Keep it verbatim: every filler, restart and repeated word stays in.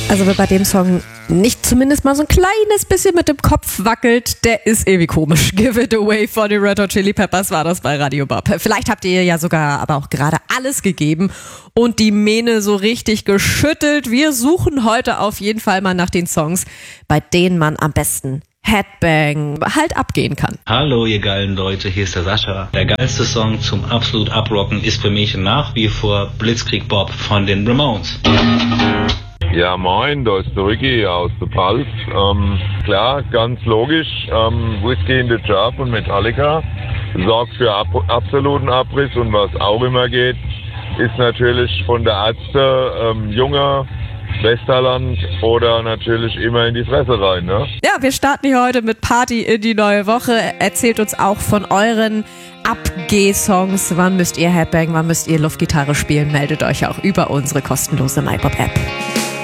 Also wer bei dem Song nicht zumindest mal so ein kleines bisschen mit dem Kopf wackelt, der ist irgendwie komisch. Give It Away von den Red Hot Chili Peppers war das bei Radio Bob. Vielleicht habt ihr ja sogar aber auch gerade alles gegeben und die Mähne so richtig geschüttelt. Wir suchen heute auf jeden Fall mal nach den Songs, bei denen man am besten Headbang halt abgehen kann. Hallo ihr geilen Leute, hier ist der Sascha. Der geilste Song zum absolut Abrocken ist für mich nach wie vor Blitzkrieg Bob von den Ramones. Ja moin, da ist der Ricky aus der Pfalz. Ähm, klar, ganz logisch, ähm, Whiskey in the Jar von Metallica sorgt für ab absoluten Abriss und was auch immer geht, ist natürlich von der Ärzte ähm, junger Westerland oder natürlich immer in die Fresse rein, ne? Ja, wir starten hier heute mit Party in die neue Woche. Erzählt uns auch von euren Abgeh-Songs. Wann müsst ihr Headbang, wann müsst ihr Luftgitarre spielen? Meldet euch auch über unsere kostenlose MyPop-App.